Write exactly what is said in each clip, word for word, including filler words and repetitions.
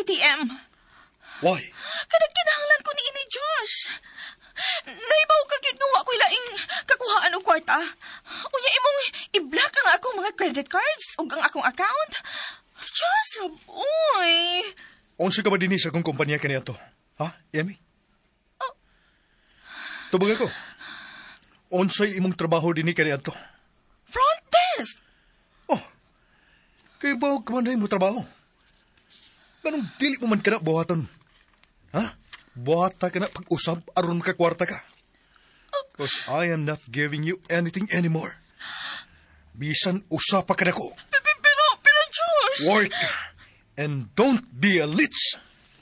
T M. Why? Kanang kinahanglan ko ni ini, Josh. Naibaw ka ginawa ko ilaing kakuhaan og kwarta. Unya imong i-block ang akong mga credit cards ug ang akong account. Josh, uy. Unsa ka ba dinhi sa akong kumpanya kaniadto? Ha, Emmy? Oh. Tubag ako. Unsay imong trabaho dinhi kaniadto? Front desk. Oh. Kay ba ka man mo trabaho? Ganong dili mo man ka na buhaton? Ha? Buhata ka na pag-usap aron makakwarta ka. Because I am not giving you anything anymore. Bisan usapa ka na ko. Pero, pero, Josh! Work and don't be a leech.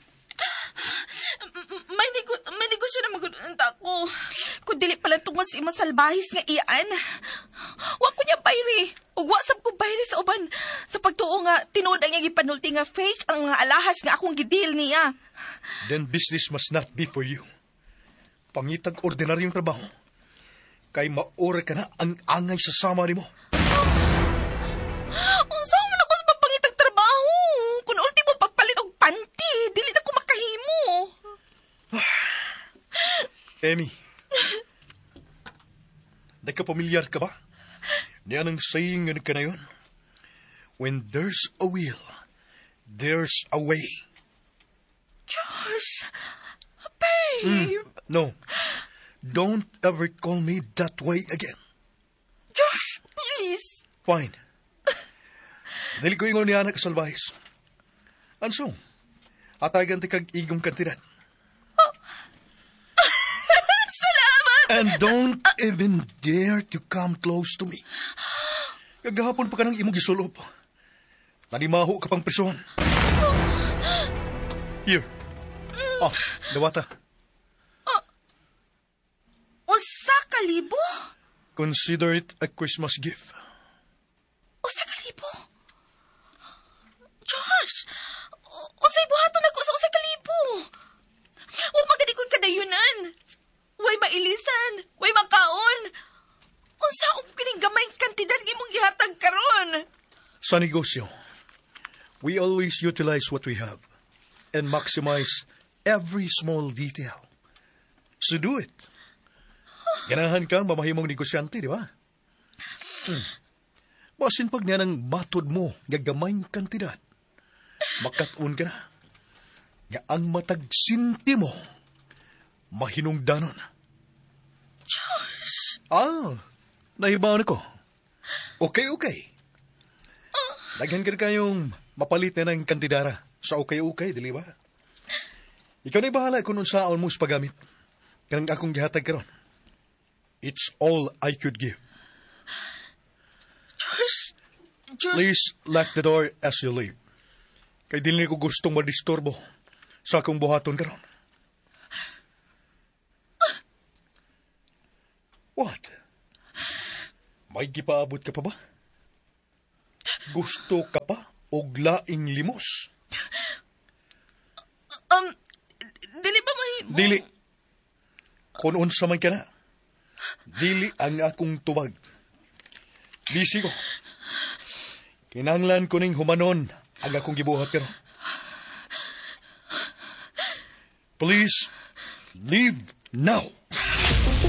May, nego- may negosyo na magulunta ko. Kung dili pala tungkol sa imong salbahis nga iyan. Wa ko niya bayri. Ug wasap ko bayri sa uban. Sa pagtuo nga, tinuod ang niya gipanulti nga fake ang mga alahas nga akong gidil niya. Then business must not be for you. Pangitag ordinaryong trabaho. Kay maura ka na ang angay sa sama ni mo. Unsa man ako sa pagpangitag trabaho? Kung ultimo pagpalit og panty, dili na ko makahimo. Emmy, nagkapamilyar ka ba? Niyan ang saying nga ka na yun. When there's a will, there's a way. Josh, babe. Mm, no, don't ever call me that way again. Josh, please. Fine. Dili ko ingon niya na kasalbahis. Anso, atagan ti kag igong kantinan. And don't even dare to come close to me. Kagahapon pa ka ng imong gisulop. Nanimaho ka pang prisuhan. Here. Oh, dawata. Uh, usa ka libo? Consider it a Christmas gift. Usa ka libo? Josh, usay buhaton ako sa usa ka libo. Wa magalikod kadayunan. Way mailisan, way makaon. Unsa og kining gamay kantidad imong gihatag karon? Sa negosyo, we always utilize what we have and maximize every small detail. So do it. Ganahan kang mamahimong negosyante, di ba? Hmm. Basin pag niya ng matod mo, gagamay kantidad. Makatun ka na. Nga ang matagsinti mo, mahinungdanon. Josh! Ah, nahibaw na ko. Okay, okay. Daghan ka na kayong mapalit na ng kantidara sa okay-okay, dili ba? Ikaw na'y bahala kung unsa almost paggamit. Kanang akong gihatag karon. It's all I could give. Josh! Josh! Please lock the door as you leave. Kay dili ko gustong madisturbo sa akong buhaton karon. What? May gipaabot ka pa ba? Gusto ka pa og laing limos? Um, dili ba may... Dili. Kung unsa man ka na, dili ang akong tubag. Busy ko. Kinanglan ko ning humanon ang akong gibuhat karon. Please, leave now.